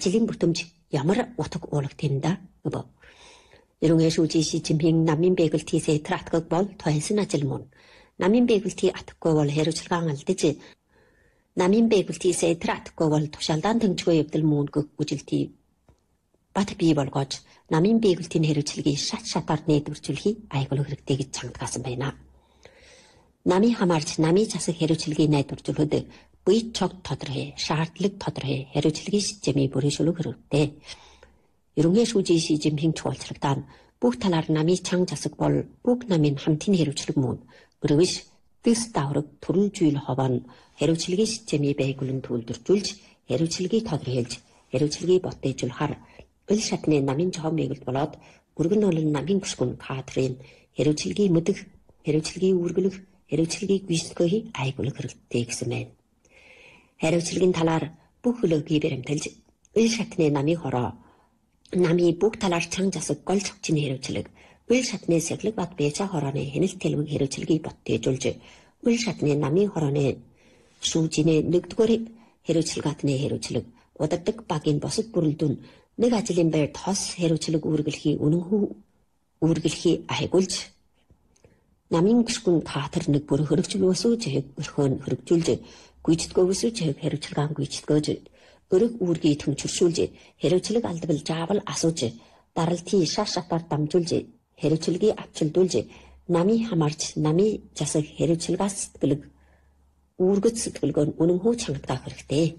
ажлын бүтэмж ямар утга уулагдана да. Ирүүнгээ шүүжи Ши Цзиньпин намын бэгэлтийсээ тратгаг бол тоенсын ажил мөн. Намын бэгэлтий атахгүй бол хариуцлагаан алдаж намын бэгэлтийсээ тратахгүй бол тушаалдаан тэмцгүй явдал мөн гэх үжилтий бат бий болгож намын бэгэлтийн хариуцлагыг шатаар нээдвэржүүлэхий айгуул хэрэгтэй гэж чангадгаасан байна. Намын хамаарч намын засаг хариуцлагыг найдваржуулахад буй чог тодорхой, шаардлага тодорхой хариуцлагын системийг бүрийшүүлэх хэрэгтэй. Ирүүнгээ шүүжи Ши Цзиньпин чуулцлагдан бүх талаар намын чанга засаг бол бүх намын хамтын хариуцлага мөн. Өрөвш дэс давраг төрөл зүйл ховон хариуцлагын системийг байгуулан төлөвлөж, хариуцлагыг тодорхойлж, хариуцлагыг ботдоожуулахаар ил шатны намын жохом мэгэлт болоод өргөн олон намын гүшгүн кадрын хариуцлагыг мэдэх, хариуцлагыг үргэлжлэх, хариуцлагыг гүйцэтгэх айгуулах хэрэгтэй гэсэн байна. Хариуцлагын талаар бүх хөлөгийг баримталж, ил шатны намын хороо намын бүх талаар чанга засаг гол цогцны хариуцлага, ил шатны сахилэг бат бэча хорооны хяналт тэлвэг хариуцлагыг ботдоожуулж, ил шатны намын хорооны шүүжиний нэгдүгээр хариуцлагатны хариуцлага, удирдаг багийн босод бүрэлдэхүүн нэг ажлын байрт хос хариуцлага үргэлжлэхий үнэнхүү үргэлжлэхий айгуулж намын гүшгүн катер нэг бүр хөрөгчлөөсөө жиг өрхөн хөрөгжүүлж гүйцэтгэгөөсөө жиг хариуцлагаан гүйцэтгэж өрөг үүргийг төмчөршүүлж хариуцлага алдвал заавал асууж даралтын шатаар дамжуулж хариуцлагыг авчилдуулж намын хамаарч намын засаг хариуцлагаас сэтгэлэг үүргэц сэтгэлгөө үнэнхүү чангадгаах хэрэгтэй.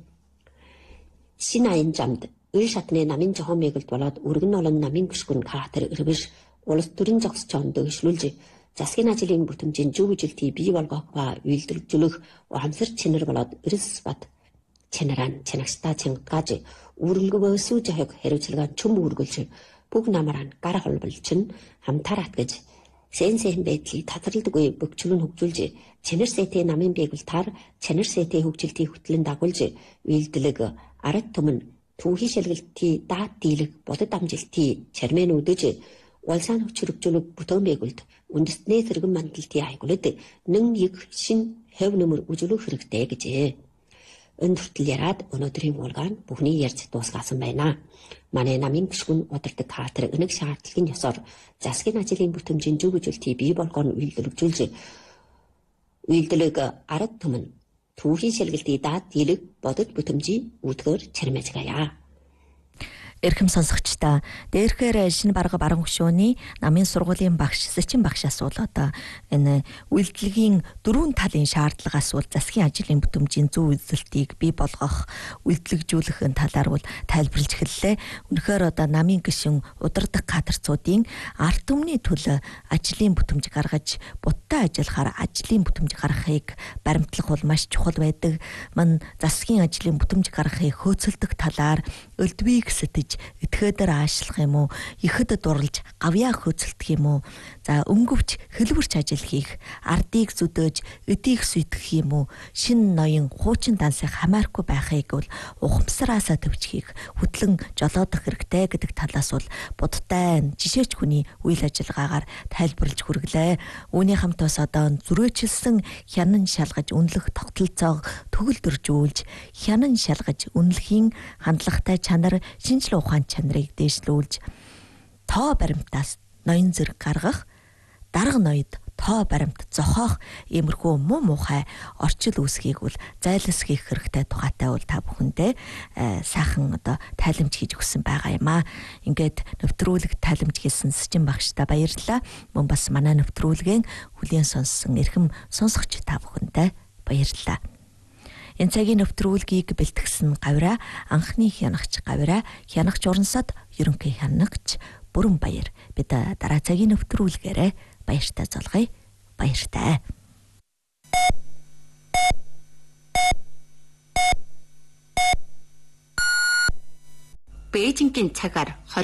Шинэ аян замд ил шатны намын жохом мэгэлт болоод өргөн олон намын гүшгүн катер өрөвш улс төрийн зогсчонд дэвшлүүлж засгийн ажлын бүтэмжийн зөв үжилтийг бий болгох ба үйлдвэрлэх ухамсар чинэр болоод эрс бат чинаран чинагстаа чангадгааж үргэлгөөсөө жахиг хариуцлагаа чөм үргэлж бүх намараа гар холболчин хамтаар атгаж сэнсэн байдлыг татварлагдгүй бөхчлөн хөгжүүлж чинэр сэтэ намын бэгэлтаар чинэр сэтэ хөгжилтийг хөтлөн дагуулж үйлдэлэг ард түмэн түүхий шалгалтын даад дийлэг бодит амжилтын чармэн үдэж улсаа хүчрэгжүүлэх бүтээн бэгэлт үндэстний зэрэгэн мандалтын айгуулд нэн нэг шин хэв нөмөр үзүүлэх хэрэгтэй гэжээ. Өнөртөл яраад өнөөдрийн уулгаан бүхний ярьж дуусгасан байна. Манай намын гүшгүн удирдаг катер өнөг шаардлагын ёсоор засгийн ажлын бүтэмжийн зөв үжилтийг бий болгоно үйлдвэрлэж үйлдэлэг ард түмэн түүхийн шалгалтын даад дийлэг бодит бүтэмжийн үүдгээр чармаажгая. Эрхэм сонсогчдаа дээрхээр шинэ барга баран хөшөөний намын сургуулийн багш Сэчин багш асуулаад энэ үйлдэлгийн дөрвөн талын шаардлага асуул засгийн ажлын бүтэмжийн зөв үйлдэлтийг бий болгох үйлдэлжүүлэх талаар бол тайлбарлаж эхэллээ. Үнэхээр одоо намын гишүүн удирдаг кадрцуудын ард түмний төлөө ажлын бүтэмж гаргаж будтай ажиллахаар ажлын бүтэмж гаргахыг баримтлах бол маш чухал байдаг. Мань засгийн ажлын бүтэмж гаргахыг хөөцөлдөх талаар өлдвийг сэтэж этгээдээр аашлах юм уу, ихэд дурлж гавьяа хөөцөлдөх юм уу, за өнгөвч хэлбэрч ажил хийх, ардыг зүдөөж эдийг сүйтгэх юм уу, шин ноён хуучин дансыг хамаарахгүй байхыг бол ухамсараасаа төвчхийг хөтлөн жолоодох хэрэгтэй гэдэг талаас бол будтай жишээч хүний үйл ажиллагаагаар тайлбарлаж хүргэлээ. Үүний хамт бас одоо зүрээчилсэн хянан шалгаж үнэлэх тогтолцоог төгөлдөржүүлж, хянан шалгаж үнэлэхийн хандлагатай чанар, шинжлэх ухаан чанарыг дээшлүүлж, тоо баримтаас ноён зэрэг гаргах, дарга ноёд тоо баримт зохиох иймэрхүү муу муухай орчил үүсгийг бол зайлсхийх хэрэгтэй тухайтай бол та бүхэндээ сайхан одоо тайлбарж хийж өгсөн байгаа юм аа. Ингээд нэвтрүүлэг тайлбарж хийсэн Сэчин багштай баярлалаа. Мөн бас манай нэвтрүүлгийн хүлээн сонссон эрхэм сонсогч та бүхэндээ баярлалаа. Энэ цагийн нэвтрүүлгийг бэлтгэсэн гавьраа анхны хянагч гавьраа хянагч урансад ерөнхий хянагч Бүрэн Баяр. Бид дараа цагийн нэвтрүүлгээрээ баяртай золгоё. Баяртай. Бээжингийн цагаар